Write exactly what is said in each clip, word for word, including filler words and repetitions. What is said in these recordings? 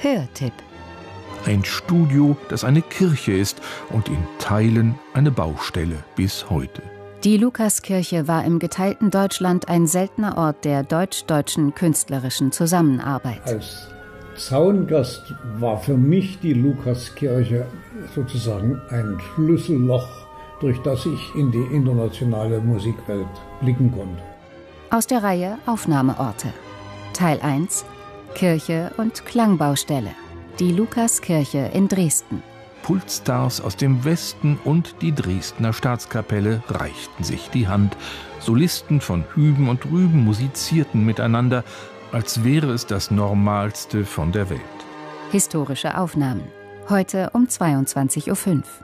Hörtipp. Ein Studio, das eine Kirche ist und in Teilen eine Baustelle bis heute. Die Lukaskirche war im geteilten Deutschland ein seltener Ort der deutsch-deutschen künstlerischen Zusammenarbeit. Als Zaungast war für mich die Lukaskirche sozusagen ein Schlüsselloch, durch das ich in die internationale Musikwelt blicken konnte. Aus der Reihe Aufnahmeorte. Teil eins: Kirche und Klangbaustelle. Die Lukaskirche in Dresden. Kultstars aus dem Westen und die Dresdner Staatskapelle reichten sich die Hand. Solisten von Hüben und Rüben musizierten miteinander, als wäre es das Normalste von der Welt. Historische Aufnahmen. Heute um zweiundzwanzig Uhr fünf.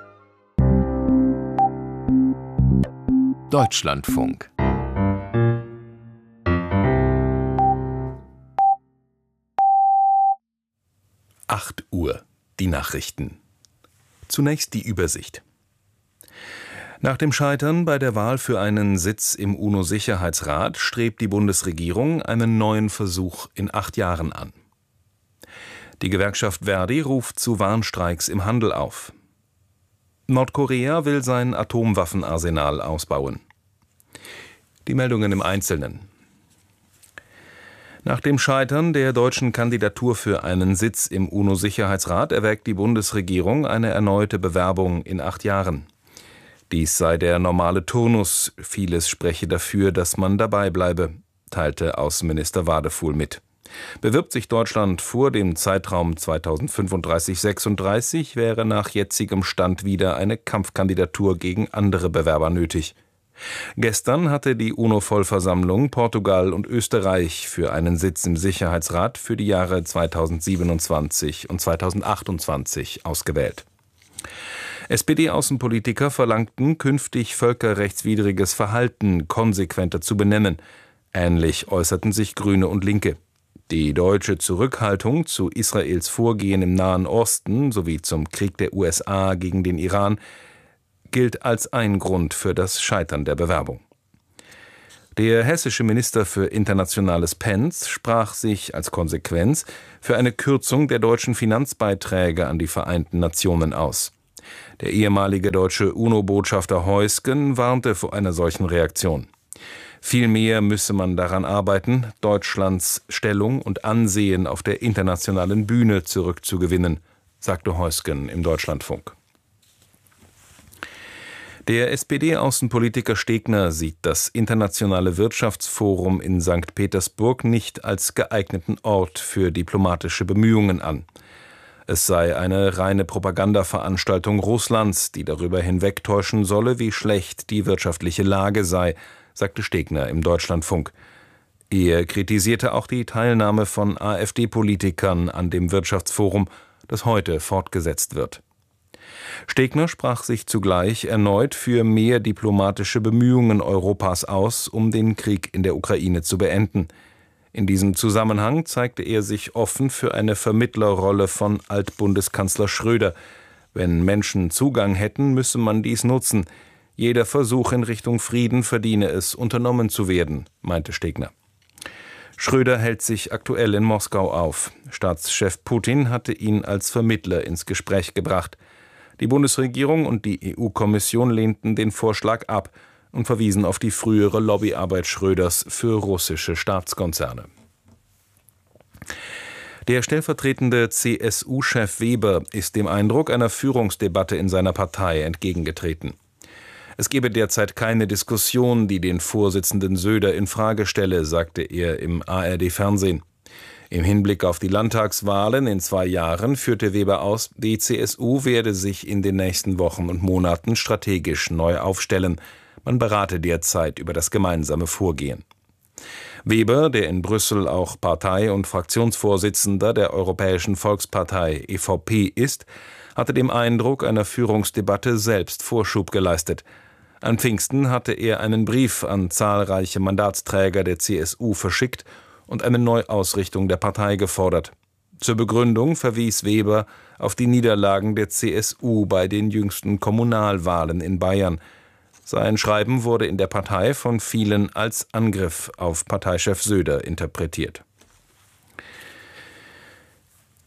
Deutschlandfunk. acht Uhr. Die Nachrichten. Zunächst die Übersicht. Nach dem Scheitern bei der Wahl für einen Sitz im UNO-Sicherheitsrat strebt die Bundesregierung einen neuen Versuch in acht Jahren an. Die Gewerkschaft Verdi ruft zu Warnstreiks im Handel auf. Nordkorea will sein Atomwaffenarsenal ausbauen. Die Meldungen im Einzelnen. Nach dem Scheitern der deutschen Kandidatur für einen Sitz im UNO-Sicherheitsrat erwägt die Bundesregierung eine erneute Bewerbung in acht Jahren. Dies sei der normale Turnus, vieles spreche dafür, dass man dabei bleibe, teilte Außenminister Wadefuhl mit. Bewirbt sich Deutschland vor dem Zeitraum zweitausendfünfunddreißig sechsunddreißig, wäre nach jetzigem Stand wieder eine Kampfkandidatur gegen andere Bewerber nötig. Gestern hatte die UNO-Vollversammlung Portugal und Österreich für einen Sitz im Sicherheitsrat für die Jahre zweitausendsiebenundzwanzig und zweitausendachtundzwanzig ausgewählt. S P D-Außenpolitiker verlangten, künftig völkerrechtswidriges Verhalten konsequenter zu benennen. Ähnlich äußerten sich Grüne und Linke. Die deutsche Zurückhaltung zu Israels Vorgehen im Nahen Osten sowie zum Krieg der U S A gegen den Iran gilt als ein Grund für das Scheitern der Bewerbung. Der hessische Minister für Internationales Pence sprach sich als Konsequenz für eine Kürzung der deutschen Finanzbeiträge an die Vereinten Nationen aus. Der ehemalige deutsche UNO-Botschafter Heusgen warnte vor einer solchen Reaktion. Vielmehr müsse man daran arbeiten, Deutschlands Stellung und Ansehen auf der internationalen Bühne zurückzugewinnen, sagte Heusgen im Deutschlandfunk. Der S P D-Außenpolitiker Stegner sieht das Internationale Wirtschaftsforum in Sankt Petersburg nicht als geeigneten Ort für diplomatische Bemühungen an. Es sei eine reine Propagandaveranstaltung Russlands, die darüber hinwegtäuschen solle, wie schlecht die wirtschaftliche Lage sei, sagte Stegner im Deutschlandfunk. Er kritisierte auch die Teilnahme von AfD-Politikern an dem Wirtschaftsforum, das heute fortgesetzt wird. Stegner sprach sich zugleich erneut für mehr diplomatische Bemühungen Europas aus, um den Krieg in der Ukraine zu beenden. In diesem Zusammenhang zeigte er sich offen für eine Vermittlerrolle von Altbundeskanzler Schröder. Wenn Menschen Zugang hätten, müsse man dies nutzen. Jeder Versuch in Richtung Frieden verdiene es, unternommen zu werden, meinte Stegner. Schröder hält sich aktuell in Moskau auf. Staatschef Putin hatte ihn als Vermittler ins Gespräch gebracht. Die Bundesregierung und die E U-Kommission lehnten den Vorschlag ab und verwiesen auf die frühere Lobbyarbeit Schröders für russische Staatskonzerne. Der stellvertretende C S U-Chef Weber ist dem Eindruck einer Führungsdebatte in seiner Partei entgegengetreten. Es gebe derzeit keine Diskussion, die den Vorsitzenden Söder in Frage stelle, sagte er im A R D-Fernsehen. Im Hinblick auf die Landtagswahlen in zwei Jahren führte Weber aus, die C S U werde sich in den nächsten Wochen und Monaten strategisch neu aufstellen. Man berate derzeit über das gemeinsame Vorgehen. Weber, der in Brüssel auch Partei- und Fraktionsvorsitzender der Europäischen Volkspartei E V P ist, hatte dem Eindruck einer Führungsdebatte selbst Vorschub geleistet. An Pfingsten hatte er einen Brief an zahlreiche Mandatsträger der C S U verschickt und eine Neuausrichtung der Partei gefordert. Zur Begründung verwies Weber auf die Niederlagen der C S U bei den jüngsten Kommunalwahlen in Bayern. Sein Schreiben wurde in der Partei von vielen als Angriff auf Parteichef Söder interpretiert. Die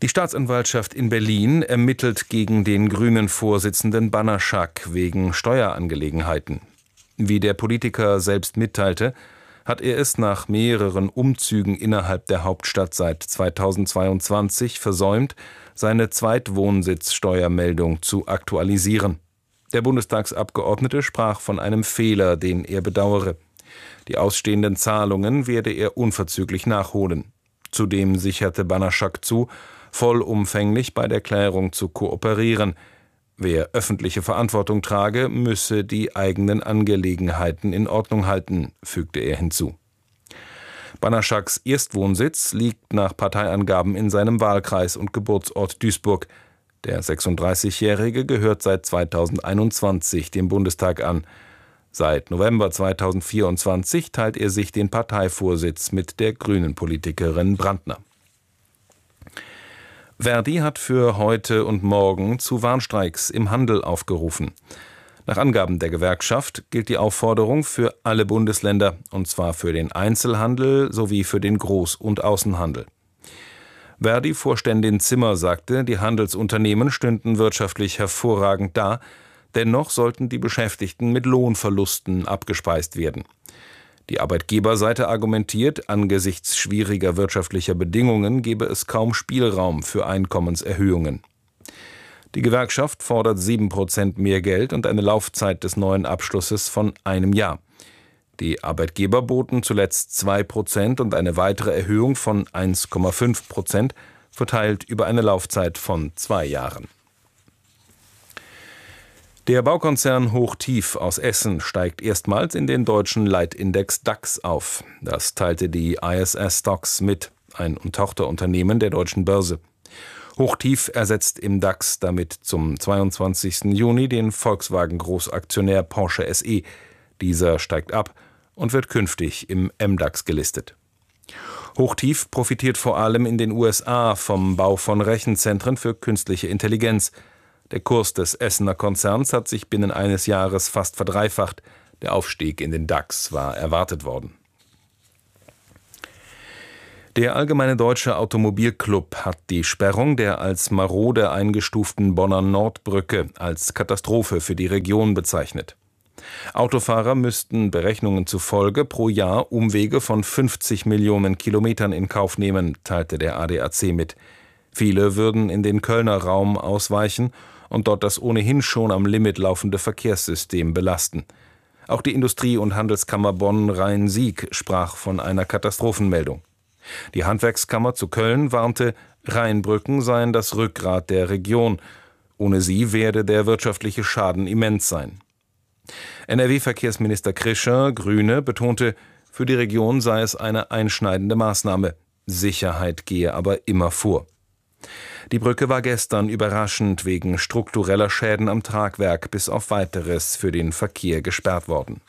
Die Staatsanwaltschaft in Berlin ermittelt gegen den Grünen-Vorsitzenden Banaszak wegen Steuerangelegenheiten. Wie der Politiker selbst mitteilte, hat er es nach mehreren Umzügen innerhalb der Hauptstadt seit zweitausendzweiundzwanzig versäumt, seine Zweitwohnsitzsteuermeldung zu aktualisieren. Der Bundestagsabgeordnete sprach von einem Fehler, den er bedauere. Die ausstehenden Zahlungen werde er unverzüglich nachholen. Zudem sicherte Banaszak zu, vollumfänglich bei der Klärung zu kooperieren. Wer öffentliche Verantwortung trage, müsse die eigenen Angelegenheiten in Ordnung halten, fügte er hinzu. Banaszaks Erstwohnsitz liegt nach Parteiangaben in seinem Wahlkreis und Geburtsort Duisburg. Der sechsunddreißigjährige gehört seit zweitausendeinundzwanzig dem Bundestag an. Seit November zweitausendvierundzwanzig teilt er sich den Parteivorsitz mit der Grünen-Politikerin Brandner. Verdi hat für heute und morgen zu Warnstreiks im Handel aufgerufen. Nach Angaben der Gewerkschaft gilt die Aufforderung für alle Bundesländer, und zwar für den Einzelhandel sowie für den Groß- und Außenhandel. Verdi-Vorständin Zimmer sagte, die Handelsunternehmen stünden wirtschaftlich hervorragend da, dennoch sollten die Beschäftigten mit Lohnverlusten abgespeist werden. Die Arbeitgeberseite argumentiert, angesichts schwieriger wirtschaftlicher Bedingungen gebe es kaum Spielraum für Einkommenserhöhungen. Die Gewerkschaft fordert sieben Prozent mehr Geld und eine Laufzeit des neuen Abschlusses von einem Jahr. Die Arbeitgeber boten zuletzt zwei Prozent und eine weitere Erhöhung von eins Komma fünf Prozent, verteilt über eine Laufzeit von zwei Jahren. Der Baukonzern Hochtief aus Essen steigt erstmals in den deutschen Leitindex DAX auf. Das teilte die I S S Stocks mit, ein Tochterunternehmen der deutschen Börse. Hochtief ersetzt im DAX damit zum zweiundzwanzigsten Juni den Volkswagen-Großaktionär Porsche S E. Dieser steigt ab und wird künftig im M DAX gelistet. Hochtief profitiert vor allem in den U S A vom Bau von Rechenzentren für künstliche Intelligenz. Der Kurs des Essener Konzerns hat sich binnen eines Jahres fast verdreifacht. Der Aufstieg in den DAX war erwartet worden. Der Allgemeine Deutsche Automobilclub hat die Sperrung der als marode eingestuften Bonner Nordbrücke als Katastrophe für die Region bezeichnet. Autofahrer müssten Berechnungen zufolge pro Jahr Umwege von fünfzig Millionen Kilometern in Kauf nehmen, teilte der A D A C mit. Viele würden in den Kölner Raum ausweichen und dort das ohnehin schon am Limit laufende Verkehrssystem belasten. Auch die Industrie- und Handelskammer Bonn-Rhein-Sieg sprach von einer Katastrophenmeldung. Die Handwerkskammer zu Köln warnte, Rheinbrücken seien das Rückgrat der Region. Ohne sie werde der wirtschaftliche Schaden immens sein. N R W-Verkehrsminister Krischer, Grüne, betonte, für die Region sei es eine einschneidende Maßnahme. Sicherheit gehe aber immer vor. Die Brücke war gestern überraschend wegen struktureller Schäden am Tragwerk bis auf Weiteres für den Verkehr gesperrt worden.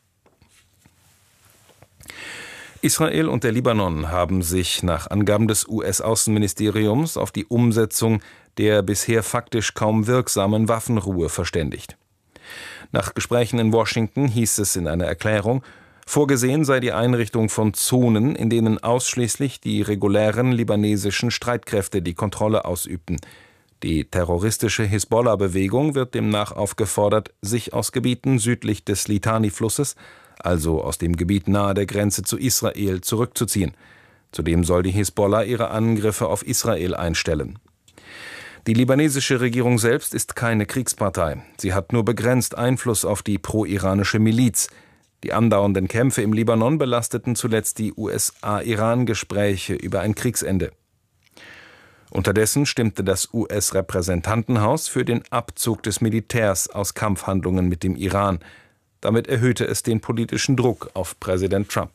Israel und der Libanon haben sich nach Angaben des U S-Außenministeriums auf die Umsetzung der bisher faktisch kaum wirksamen Waffenruhe verständigt. Nach Gesprächen in Washington hieß es in einer Erklärung, vorgesehen sei die Einrichtung von Zonen, in denen ausschließlich die regulären libanesischen Streitkräfte die Kontrolle ausübten. Die terroristische Hisbollah-Bewegung wird demnach aufgefordert, sich aus Gebieten südlich des Litani-Flusses, also aus dem Gebiet nahe der Grenze zu Israel, zurückzuziehen. Zudem soll die Hisbollah ihre Angriffe auf Israel einstellen. Die libanesische Regierung selbst ist keine Kriegspartei. Sie hat nur begrenzt Einfluss auf die pro-iranische Miliz. Die andauernden Kämpfe im Libanon belasteten zuletzt die U S A-Iran-Gespräche über ein Kriegsende. Unterdessen stimmte das U S-Repräsentantenhaus für den Abzug des Militärs aus Kampfhandlungen mit dem Iran. Damit erhöhte es den politischen Druck auf Präsident Trump.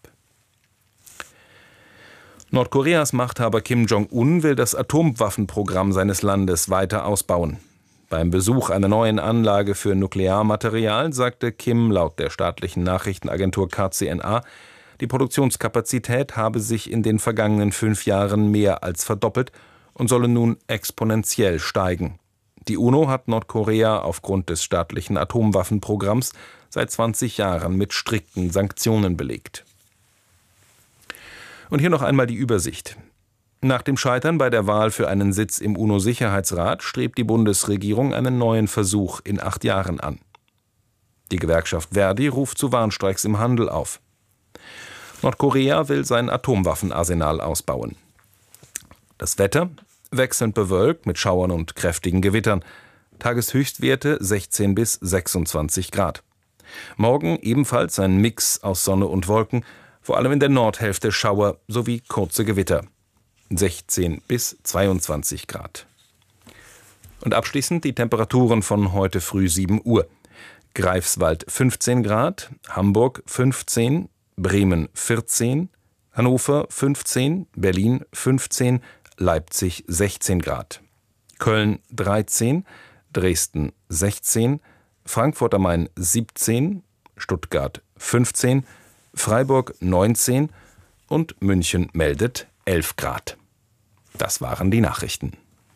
Nordkoreas Machthaber Kim Jong-un will das Atomwaffenprogramm seines Landes weiter ausbauen. Beim Besuch einer neuen Anlage für Nuklearmaterial sagte Kim laut der staatlichen Nachrichtenagentur K C N A, die Produktionskapazität habe sich in den vergangenen fünf Jahren mehr als verdoppelt und solle nun exponentiell steigen. Die UNO hat Nordkorea aufgrund des staatlichen Atomwaffenprogramms seit zwanzig Jahren mit strikten Sanktionen belegt. Und hier noch einmal die Übersicht. Nach dem Scheitern bei der Wahl für einen Sitz im UNO-Sicherheitsrat strebt die Bundesregierung einen neuen Versuch in acht Jahren an. Die Gewerkschaft Verdi ruft zu Warnstreiks im Handel auf. Nordkorea will sein Atomwaffenarsenal ausbauen. Das Wetter wechselnd bewölkt mit Schauern und kräftigen Gewittern. Tageshöchstwerte sechzehn bis sechsundzwanzig Grad. Morgen ebenfalls ein Mix aus Sonne und Wolken, vor allem in der Nordhälfte Schauer sowie kurze Gewitter. sechzehn bis zweiundzwanzig Grad. Und abschließend die Temperaturen von heute früh sieben Uhr. Greifswald fünfzehn Grad, Hamburg fünfzehn, Bremen vierzehn, Hannover fünfzehn, Berlin fünfzehn, Leipzig sechzehn Grad. Köln dreizehn, Dresden sechzehn, Frankfurt am Main siebzehn, Stuttgart fünfzehn, Freiburg neunzehn und München meldet elf Grad. Das waren die Nachrichten.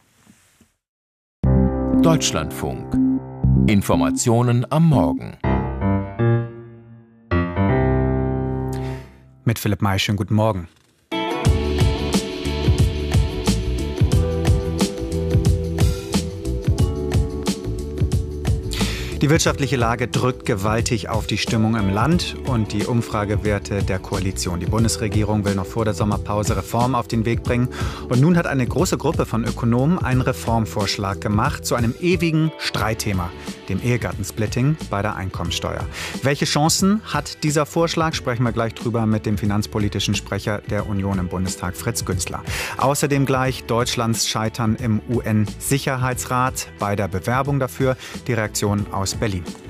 Deutschlandfunk. Informationen am Morgen. Mit Philipp May, schönen guten Morgen. Die wirtschaftliche Lage drückt gewaltig auf die Stimmung im Land und die Umfragewerte der Koalition. Die Bundesregierung will noch vor der Sommerpause Reformen auf den Weg bringen. Und nun hat eine große Gruppe von Ökonomen einen Reformvorschlag gemacht zu einem ewigen Streitthema, dem Ehegattensplitting bei der Einkommensteuer. Welche Chancen hat dieser Vorschlag? Sprechen wir gleich drüber mit dem finanzpolitischen Sprecher der Union im Bundestag, Fritz Günzler. Außerdem gleich Deutschlands Scheitern im U N-Sicherheitsrat bei der Bewerbung dafür. Die Reaktion aus Berlin.